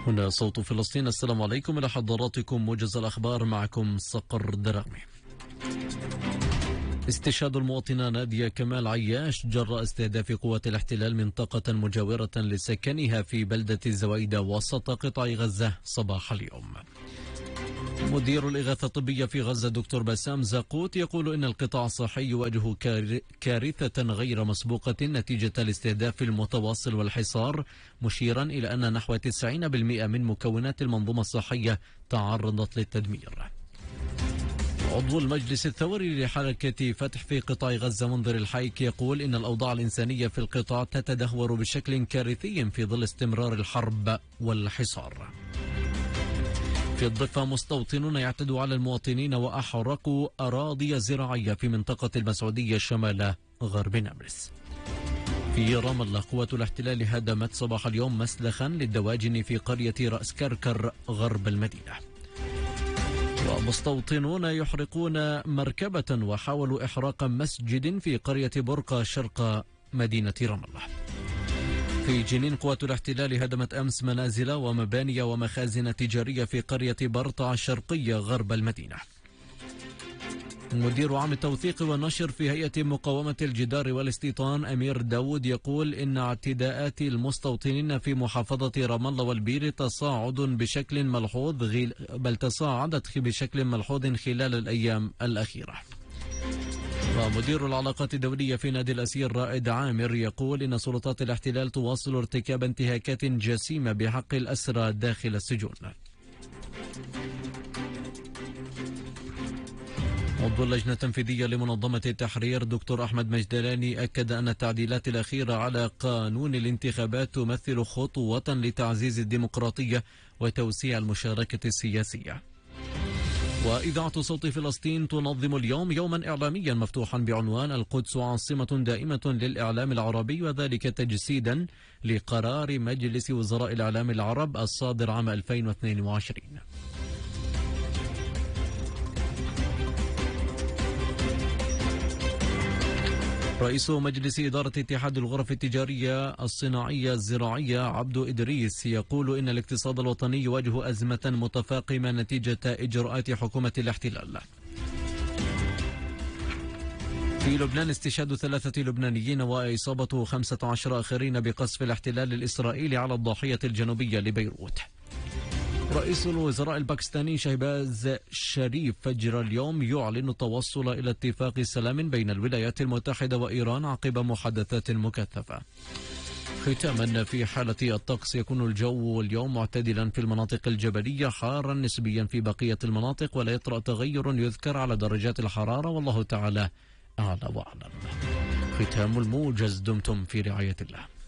هنا صوت فلسطين. السلام عليكم، إلى حضراتكم موجز الأخبار، معكم صقر درامي. استشهاد المواطنة نادية كمال عياش جراء استهداف قوات الاحتلال منطقة مجاورة لسكنها في بلدة الزويدة وسط قطاع غزة صباح اليوم. مدير الإغاثة الطبية في غزة دكتور بسام زاقوت يقول إن القطاع الصحي يواجه كارثة غير مسبوقة نتيجة الاستهداف المتواصل والحصار، مشيرا إلى أن نحو 90% من مكونات المنظومة الصحية تعرضت للتدمير. عضو المجلس الثوري لحركة فتح في قطاع غزة منذر الحيك يقول إن الأوضاع الإنسانية في القطاع تتدهور بشكل كارثي في ظل استمرار الحرب والحصار. في الضفة مستوطنون يعتدوا على المواطنين وأحرقوا أراضي زراعية في منطقة المسعودية شمال غرب نابلس. في رام الله قوات الاحتلال هدمت صباح اليوم مسلخا للدواجن في قرية رأس كركر غرب المدينة. ومستوطنون يحرقون مركبة وحاولوا إحراق مسجد في قرية برقة شرق مدينة رام الله. في جنين قوات الاحتلال هدمت أمس منازل ومباني ومخازن تجارية في قرية برطع الشرقية غرب المدينة. مدير عام التوثيق والنشر في هيئة مقاومة الجدار والاستيطان أمير داود يقول إن اعتداءات المستوطنين في محافظة رام الله والبير تصاعدت بشكل ملحوظ خلال الأيام الأخيرة. ومدير العلاقات الدولية في نادي الأسير رائد عامر يقول إن سلطات الاحتلال تواصل ارتكاب انتهاكات جسيمة بحق الأسرى داخل السجون. عضو اللجنة التنفيذية لمنظمة التحرير دكتور أحمد مجدلاني أكد أن التعديلات الأخيرة على قانون الانتخابات تمثل خطوة لتعزيز الديمقراطية وتوسيع المشاركة السياسية. وإذاعة صوت فلسطين تنظم اليوم يوما إعلاميا مفتوحا بعنوان القدس عاصمة دائمة للإعلام العربي، وذلك تجسيدا لقرار مجلس وزراء الإعلام العرب الصادر عام 2022. رئيس مجلس إدارة اتحاد الغرف التجارية الصناعية الزراعية عبد إدريس يقول إن الاقتصاد الوطني يواجه أزمة متفاقمة نتيجة إجراءات حكومة الاحتلال. في لبنان استشهاد 3 لبنانيين وإصابة 15 آخرين بقصف الاحتلال الإسرائيلي على الضاحية الجنوبية لبيروت. رئيس الوزراء الباكستاني شهباز شريف فجر اليوم يعلن التوصل إلى اتفاق سلام بين الولايات المتحدة وإيران عقب محادثات مكثفة. ختاما، في حالة الطقس يكون الجو اليوم معتدلا في المناطق الجبلية، حارا نسبيا في بقية المناطق، ولا يطرأ تغير يذكر على درجات الحرارة، والله تعالى أعلى وأعلم. ختام الموجز، دمتم في رعاية الله.